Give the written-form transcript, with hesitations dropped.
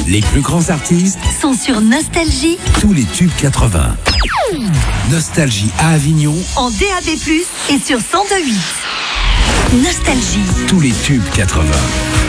Les plus grands artistes sont sur Nostalgie. Tous les tubes 80. Nostalgie à Avignon En DAB+, et sur 102.8. Nostalgie. Tous les tubes 80.